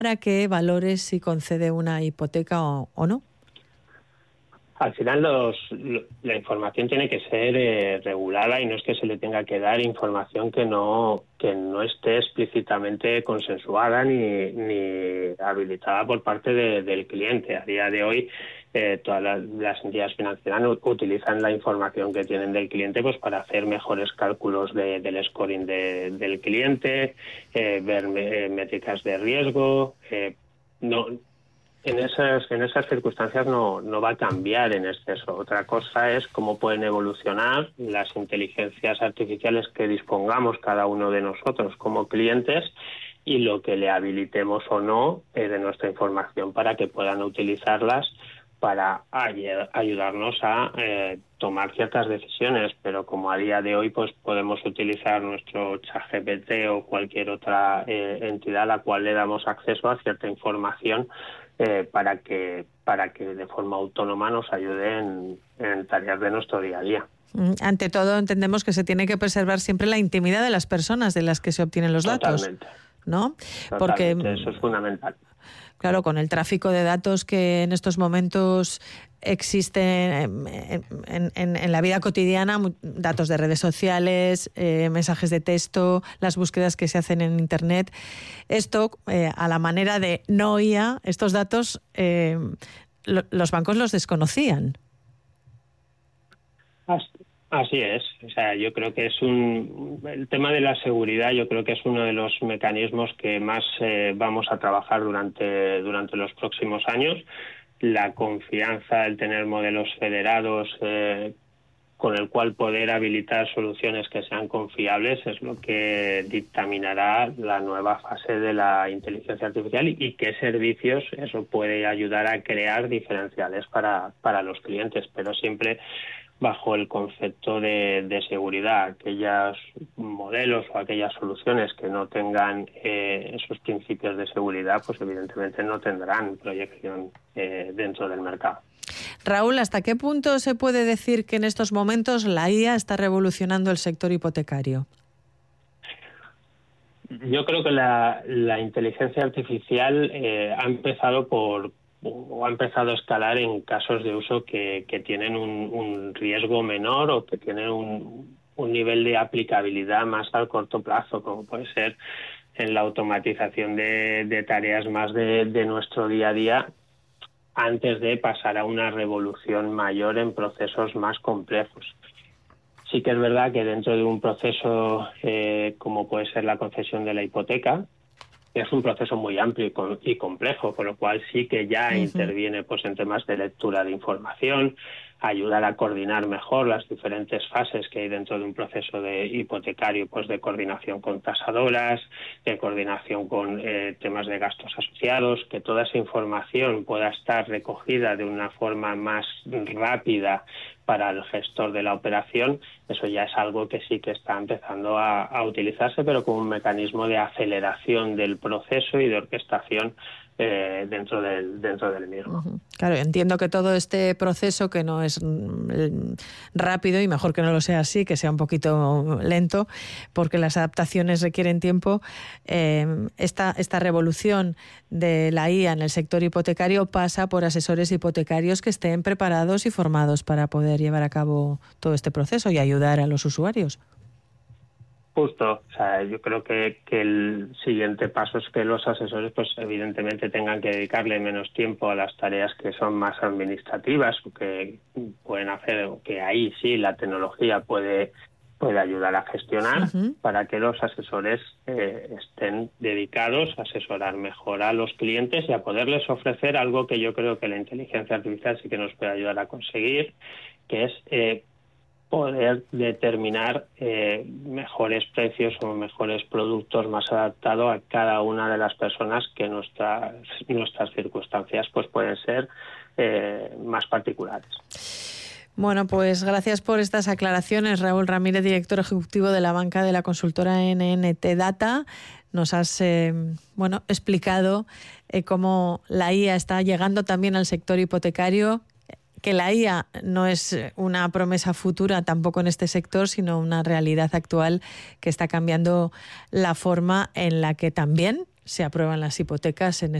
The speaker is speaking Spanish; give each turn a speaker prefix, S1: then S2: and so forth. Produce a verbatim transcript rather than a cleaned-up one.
S1: para que valores si concede una hipoteca o, o no.
S2: Al final los, lo, la información tiene que ser eh, regulada y no es que se le tenga que dar información que no que no esté explícitamente consensuada ni, ni habilitada por parte de, del cliente. A día de hoy eh, todas las, las entidades financieras utilizan la información que tienen del cliente pues para hacer mejores cálculos de, del scoring de, del cliente, eh, ver eh, métricas de riesgo, eh, no En esas, en esas circunstancias no, no va a cambiar en exceso. Otra cosa es cómo pueden evolucionar las inteligencias artificiales que dispongamos cada uno de nosotros como clientes y lo que le habilitemos o no eh, de nuestra información para que puedan utilizarlas para ay- ayudarnos a eh, tomar ciertas decisiones. Pero como a día de hoy pues podemos utilizar nuestro ChatGPT o cualquier otra eh, entidad a la cual le damos acceso a cierta información Eh, para que para que de forma autónoma nos ayude en, en tareas de nuestro día a día.
S1: Ante todo, entendemos que se tiene que preservar siempre la intimidad de las personas de las que se obtienen los datos.
S2: Totalmente.
S1: ¿No?
S2: Totalmente,
S1: porque
S2: eso es fundamental.
S1: Claro, con el tráfico de datos que en estos momentos existe en, en, en, en la vida cotidiana, datos de redes sociales, eh, mensajes de texto, las búsquedas que se hacen en Internet, esto eh, a la manera de no I A, estos datos eh, lo, los bancos los desconocían.
S2: Así es, o sea, yo creo que es un el tema de la seguridad, yo creo que es uno de los mecanismos que más eh, vamos a trabajar durante durante los próximos años. La confianza, el tener modelos federados eh, con el cual poder habilitar soluciones que sean confiables es lo que dictaminará la nueva fase de la inteligencia artificial y, y qué servicios eso puede ayudar a crear diferenciales para para los clientes, pero siempre bajo el concepto de, de seguridad. Aquellos modelos o aquellas soluciones que no tengan eh, esos principios de seguridad, pues evidentemente no tendrán proyección eh, dentro del mercado.
S1: Raúl, ¿hasta qué punto se puede decir que en estos momentos la I A está revolucionando el sector hipotecario?
S2: Yo creo que la, la inteligencia artificial eh, ha empezado por o ha empezado a escalar en casos de uso que, que tienen un, un riesgo menor o que tienen un, un nivel de aplicabilidad más al corto plazo, como puede ser en la automatización de, de tareas más de, de nuestro día a día, antes de pasar a una revolución mayor en procesos más complejos. Sí que es verdad que dentro de un proceso eh, como puede ser la concesión de la hipoteca, es un proceso muy amplio y, con, y complejo, con lo cual sí que ya uh-huh. interviene pues en temas de lectura de información, ayudar a coordinar mejor las diferentes fases que hay dentro de un proceso de hipotecario, pues de coordinación con tasadoras, de coordinación con eh, temas de gastos asociados, que toda esa información pueda estar recogida de una forma más rápida para el gestor de la operación. Eso ya es algo que sí que está empezando a, a utilizarse, pero como un mecanismo de aceleración del proceso y de orquestación eh, dentro del dentro del mismo.
S1: Uh-huh. Claro, entiendo que todo este proceso, que no es mm, rápido, y mejor que no lo sea así, que sea un poquito lento, porque las adaptaciones requieren tiempo, eh, esta, esta revolución de la I A en el sector hipotecario pasa por asesores hipotecarios que estén preparados y formados para poder llevar a cabo todo este proceso y ayudar a los usuarios.
S2: Justo, o sea, yo creo que, que el siguiente paso es que los asesores, pues evidentemente tengan que dedicarle menos tiempo a las tareas que son más administrativas, que pueden hacer, que ahí sí la tecnología puede puede ayudar a gestionar, uh-huh. para que los asesores eh, estén dedicados a asesorar mejor a los clientes y a poderles ofrecer algo que yo creo que la inteligencia artificial sí que nos puede ayudar a conseguir, que es eh, poder determinar eh, mejores precios o mejores productos más adaptados a cada una de las personas que nuestras nuestras circunstancias pues pueden ser eh, más particulares.
S1: Bueno, pues gracias por estas aclaraciones, Raúl Ramírez, director ejecutivo de la banca de la consultora N N T Data. Nos has eh, bueno, explicado eh, cómo la I A está llegando también al sector hipotecario, que la I A no es una promesa futura tampoco en este sector, sino una realidad actual que está cambiando la forma en la que también se aprueban las hipotecas en